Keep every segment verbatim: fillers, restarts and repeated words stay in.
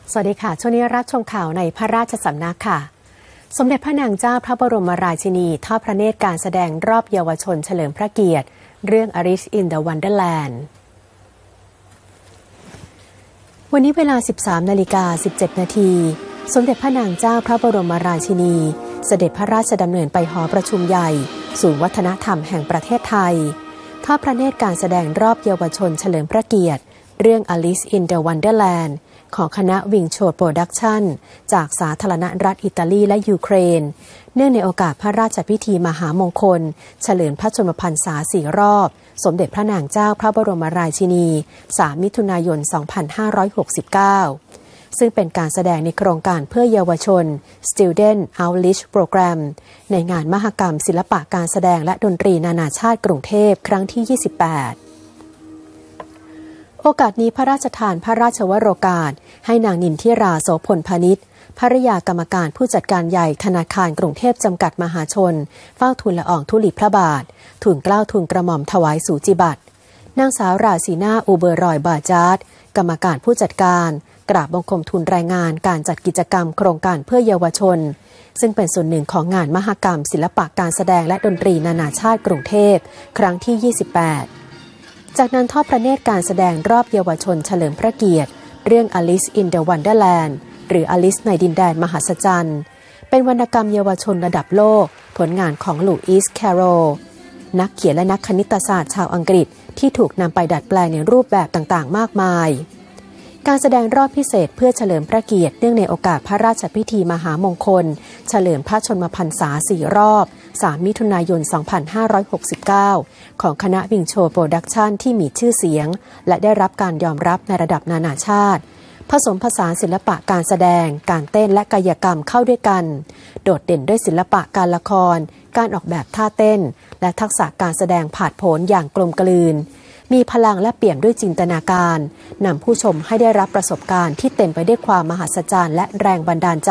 สวัสดีค่ะช่วงนี้รับชมข่าวในพระราชสำนักค่ะสมเด็จพระนางเจ้าพระบรมราชินีทอดพระเนตรการแสดงรอบเยาวชนเฉลิมพระเกียรติเรื่อง Alice in the Wonderland วันนี้เวลา สิบสามนาฬิกาสิบเจ็ดนาทีสมเด็จพระนางเจ้าพระบรมราชินีเสด็จพระราชดำเนินไปหอประชุมใหญ่ศูนย์วัฒนธรรมแห่งประเทศไทยทอดพระเนตรการแสดงรอบเยาวชนเฉลิมพระเกียรติเรื่อง Alice in the Wonderlandของคณะวิงโชดโปรดักชั่นจากสาธารณรัฐอิตาลีและยูเครนเนื่องในโอกาสพระราชพิธีมหามงคลเฉลิมพระชนมพรรษาสี่รอบสมเด็จพระนางเจ้าพระบรมราชินีสามมิถุนายนสองพันห้าร้อยหกสิบเก้าซึ่งเป็นการแสดงในโครงการเพื่อเยาวชน Student Outreach Program ในงานมหกรรมศิลปะการแสดงและดนตรีนานาชาติกรุงเทพครั้งที่ยี่สิบแปดโอกาสนี้พระราชทานพระราชวโรกาสให้นางนินทิราโสพลพาณิชย์ภริยากรรมการผู้จัดการใหญ่ธนาคารกรุงเทพจำกัดมหาชนเฝ้าทูลละอองธุลีพระบาททูลเกล้าทูลกระหม่อมถวายสูจิบัตรนางสาวราศีนาอูเบอร์รอยบาจาร์ดกรรมการผู้จัดการกราบบังคมทูลรายงานการจัดกิจกรรมโครงการเพื่อเยาวชนซึ่งเป็นส่วนหนึ่งของงานมหกรรมศิลปะการแสดงและดนตรีนานาชาติกรุงเทพครั้งที่ยี่สิบแปดจากนั้นทอดพระเนตรการแสดงรอบเยาวชนเฉลิมพระเกียรติเรื่อง Alice in the Wonderland หรือ Alice ในดินแดนมหัศจรรย์เป็นวรรณกรรมเยาวชนระดับโลกผลงานของลูอิส แคโรลนักเขียนและนักคณิตศาสตร์ชาวอังกฤษที่ถูกนำไปดัดแปลงในรูปแบบต่างๆมากมายการแสดงรอบพิเศษเพื่อเฉลิมพระเกียรติเนื่องในโอกาสพระราชพิธีมหามงคลเฉลิมพระชนมพรรษาสี่รอบสามมิถุนายนสองพันห้าร้อยหกสิบเก้าของคณะวิงโชโปรดักชั่นที่มีชื่อเสียงและได้รับการยอมรับในระดับนานาชาติผสมผสานศิลปะการแสดงการเต้นและกายกรรมเข้าด้วยกันโดดเด่นด้วยศิลปะการละครการออกแบบท่าเต้นและทักษะการแสดงผาดโผนอย่างกลมกลืนมีพลังและเปี่ยมด้วยจินตนาการนำผู้ชมให้ได้รับประสบการณ์ที่เต็มไปด้วยความมหัศจรรย์และแรงบันดาลใจ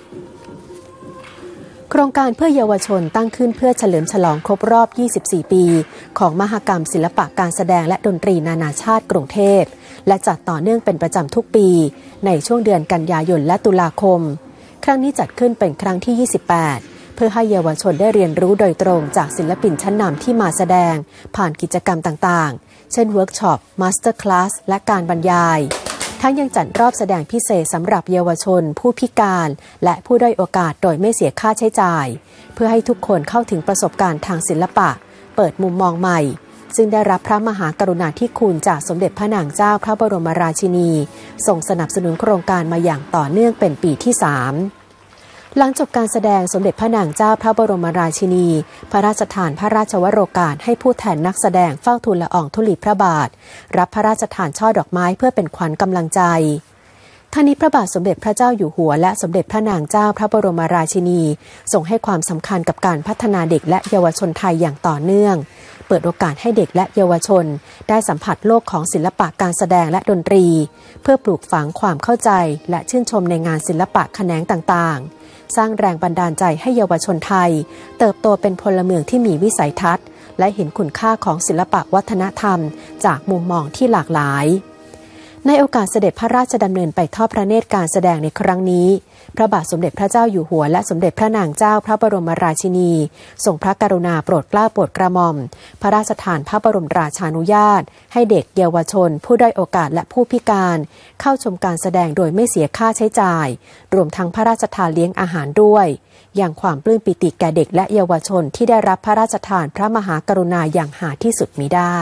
โครงการเพื่อเยาวชนตั้งขึ้นเพื่อเฉลิมฉลองครบรอบยี่สิบสี่ปีของมหกรรมศิลปะการแสดงและดนตรีนานาชาติกรุงเทพและจัดต่อเนื่องเป็นประจำทุกปีในช่วงเดือนกันยายนและตุลาคมครั้งนี้จัดขึ้นเป็นครั้งที่ยี่สิบแปดเพื่อให้เยาวชนได้เรียนรู้โดยตรงจากศิลปินชั้นนำที่มาแสดงผ่านกิจกรรมต่างๆเช่นเวิร์กช็อปมาสเตอร์คลาสและการบรรยายทั้งยังจัดรอบแสดงพิเศษสำหรับเยาวชนผู้พิการและผู้ด้อยโอกาสโดยไม่เสียค่าใช้จ่ายเพื่อให้ทุกคนเข้าถึงประสบการณ์ทางศิลปะเปิดมุมมองใหม่ซึ่งได้รับพระมหากรุณาธิคุณจากสมเด็จพระนางเจ้าพระบรมราชินีส่งสนับสนุนโครงการมาอย่างต่อเนื่องเป็นปีที่สามหลังจบการแสดงสมเด็จพระนางเจ้าพระบรมราชินีพระราชทานพระราชวโรกาสให้ผู้แทนนักแสดงเฝ้าทูลละอองธุลีพระบาทรับพระราชทานช่อดอกไม้เพื่อเป็นขวัญกำลังใจทั้งนี้พระบาทสมเด็จพระเจ้าอยู่หัวและสมเด็จพระนางเจ้าพระบรมราชินีทรงให้ความสำคัญกับการพัฒนาเด็กและเยาวชนไทยอย่างต่อเนื่องเปิดโอกาสให้เด็กและเยาวชนได้สัมผัสโลกของศิลปะการแสดงและดนตรีเพื่อปลูกฝังความเข้าใจและชื่นชมในงานศิลปะแขนงต่างๆสร้างแรงบันดาลใจให้เยาวชนไทยเติบโตเป็นพลเมืองที่มีวิสัยทัศน์และเห็นคุณค่าของศิลปะวัฒนธรรมจากมุมมองที่หลากหลายในโอกาสเสด็จพระราชดำเนินไปทอดพระเนตรการแสดงในครั้งนี้พระบาทสมเด็จพระเจ้าอยู่หัวและสมเด็จพระนางเจ้าพระบรมราชินีทรงพระกรุณาโปรดเกล้าโปรดกระหม่อมพระราชทานพระบรมราชานุญาตให้เด็กเยาวชนผู้ด้อยโอกาสและผู้พิการเข้าชมการแสดงโดยไม่เสียค่าใช้จ่ายรวมทั้งพระราชทานเลี้ยงอาหารด้วยอย่างความปลื้มปิติแก่เด็กและเยาวชนที่ได้รับพระราชทานพระมหากรุณาอย่างหาที่สุดมิได้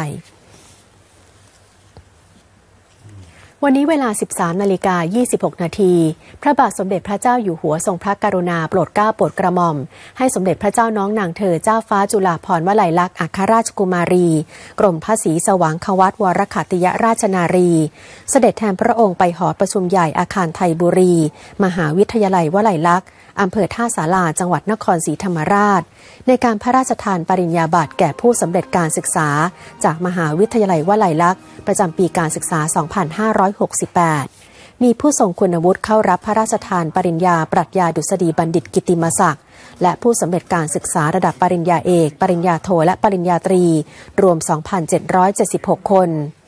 วันนี้เวลา สิบสามนาฬิกายี่สิบหกนาทีพระบาทสมเด็จพระเจ้าอยู่หัวทรงพระกรุณาโปรดเกล้าโปรดกระหม่อมให้สมเด็จพระเจ้าน้องนางเธอเจ้าฟ้าจุฬาภรณ์วลัยลักษณ์อัครราชกุมารีกรมพระศรีสว่างควัตวรขัตติยราชนารีเสด็จแทนพระองค์ไปหอประชุมใหญ่อาคารไทยบุรีมหาวิทยาลัยวลัยลักษณ์อำเภอท่าสาราจังหวัดนครศรีธรรมราชในการพระราชทานปริญญาบัตรแก่ผู้สำเร็จการศึกษาจากมหาวิทยาลัยวลัยลักษณ์ประจำปีการศึกษา สองพันห้าร้อยหกสิบแปด มีผู้ทรงคุณวุฒิเข้ารับพระราชทานปริญญาปรัชญาดุษฎีบัณฑิตกิตติมศักดิ์และผู้สำเร็จการศึกษาระดับปริญญาเอกปริญญาโทและปริญญาตรีรวม สองพันเจ็ดร้อยเจ็ดสิบหก คน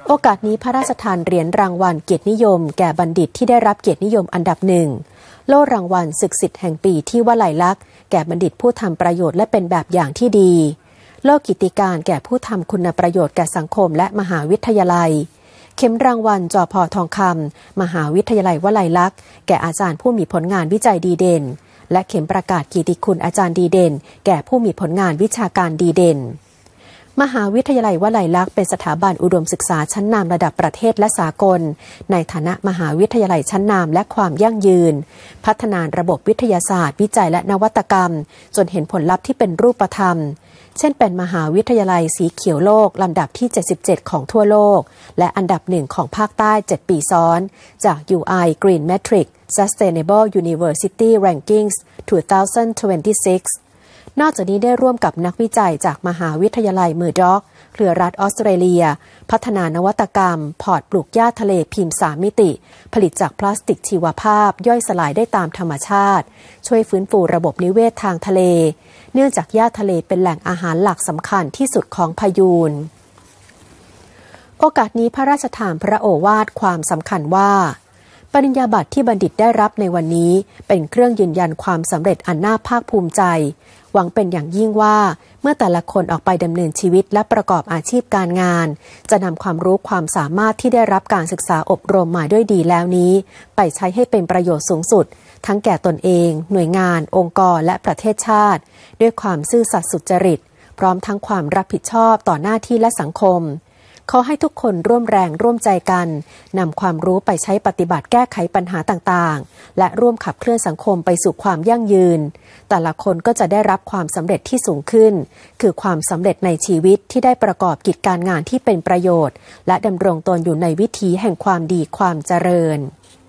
โอกาสนี้พระราชทานเหรียญรางวัลเกียรตินิยมแก่บัณฑิตที่ได้รับเกียรตินิยมอันดับหนึ่งโล่รางวัลศึกษิษย์แห่งปีที่วลัยลักษณ์แก่บัณฑิตผู้ทำประโยชน์และเป็นแบบอย่างที่ดีโล่กิตติการแก่ผู้ทำคุณประโยชน์แก่สังคมและมหาวิทยาลัยเข็มรางวัลจอพอทองคำมหาวิทยาลัยวลัยลักษณ์แก่อาจารย์ผู้มีผลงานวิจัยดีเด่นและเข็มประกาศเกียรติคุณอาจารย์ดีเด่นแก่ผู้มีผลงานวิชาการดีเด่นมหาวิทยาลัยวลัยลักษณ์เป็นสถาบันอุดมศึกษาชั้นนำระดับประเทศและสากลในฐานะมหาวิทยาลัยชั้นนำและความยั่งยืนพัฒนาระบบวิทยาศาสตร์วิจัยและนวัตกรรมจนเห็นผลลัพธ์ที่เป็นรูปธรรมเช่นเป็นมหาวิทยาลัยสีเขียวโลกลำดับที่เจ็ดสิบเจ็ดของทั่วโลกและอันดับหนึ่งของภาคใต้เจ็ดปีซ้อนจาก ยู ไอ Green Metric Sustainable University Rankings สองพันยี่สิบหกนอกจากนี้ได้ร่วมกับนักวิจัยจากมหาวิทยาลัยเมอร์ด็อกเครือรัฐออสเตรเลียพัฒนานวัตกรรมพอร์ตปลูกหญ้าทะเลพิมพ์สามมิติผลิตจากพลาสติกชีวภาพย่อยสลายได้ตามธรรมชาติช่วยฟื้นฟูระบบนิเวศทางทะเลเนื่องจากหญ้าทะเลเป็นแหล่งอาหารหลักสำคัญที่สุดของพายูนโอกาสนี้พระราชทานพระโอวาทความสำคัญว่าปริญญาบัตรที่บัณฑิตได้รับในวันนี้เป็นเครื่องยืนยันความสำเร็จอันน่าภาคภูมิใจหวังเป็นอย่างยิ่งว่าเมื่อแต่ละคนออกไปดำเนินชีวิตและประกอบอาชีพการงานจะนำความรู้ความสามารถที่ได้รับการศึกษาอบรมมาด้วยดีแล้วนี้ไปใช้ให้เป็นประโยชน์สูงสุดทั้งแก่ตนเองหน่วยงานองค์กรและประเทศชาติด้วยความซื่อสัตย์สุจริตพร้อมทั้งความรับผิดชอบต่อหน้าที่และสังคมขอให้ทุกคนร่วมแรงร่วมใจกันนำความรู้ไปใช้ปฏิบัติแก้ไขปัญหาต่างๆและร่วมขับเคลื่อนสังคมไปสู่ความยั่งยืนแต่ละคนก็จะได้รับความสำเร็จที่สูงขึ้นคือความสำเร็จในชีวิตที่ได้ประกอบกิจการงานที่เป็นประโยชน์และดำรงตนอยู่ในวิถีแห่งความดีความเจริญ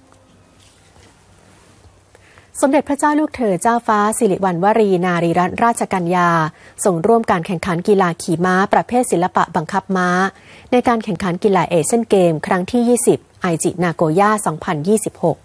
สมเด็จพระเจ้าลูกเธอเจ้าฟ้าสิริวัณวรีนารีรัตนราชกัญญาส่งร่วมการแข่งขันกีฬาขี่ม้าประเภทศิลปะบังคับม้าในการแข่งขันกีฬาเอเชียนเกมครั้งที่ยี่สิบไอจินาโกย่าสองพันยี่สิบหก